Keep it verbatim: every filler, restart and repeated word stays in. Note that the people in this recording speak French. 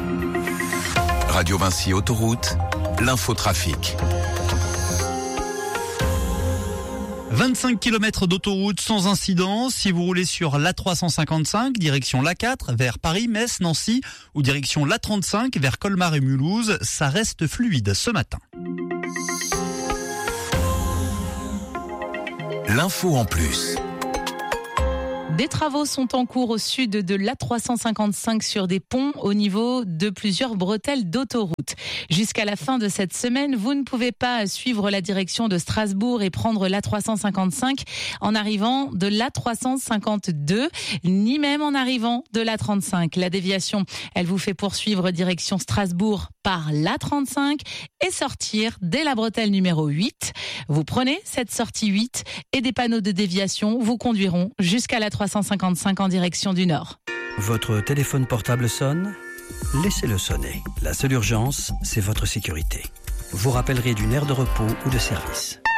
Radio Vinci Autoroute, l'infotrafic. vingt-cinq kilomètres d'autoroute sans incident si vous roulez sur l'A trois cent cinquante-cinq, direction l'A quatre, vers Paris, Metz, Nancy, ou direction l'A trente-cinq, vers Colmar et Mulhouse. Ça reste fluide ce matin. L'info en plus. Des travaux sont en cours au sud de l'A trois cent cinquante-cinq sur des ponts au niveau de plusieurs bretelles d'autoroute. Jusqu'à la fin de cette semaine, vous ne pouvez pas suivre la direction de Strasbourg et prendre l'A trois cent cinquante-cinq en arrivant de l'A trois cent cinquante-deux, ni même en arrivant de l'A trente-cinq. La déviation, elle vous fait poursuivre direction Strasbourg par l'A trente-cinq et sortir dès la bretelle numéro huit. Vous prenez cette sortie huit et des panneaux de déviation vous conduiront jusqu'à l'A trois cent cinquante-cinq en direction du nord. Votre téléphone portable sonne ? Laissez-le sonner. La seule urgence, c'est votre sécurité. Vous rappellerez d'une aire de repos ou de service.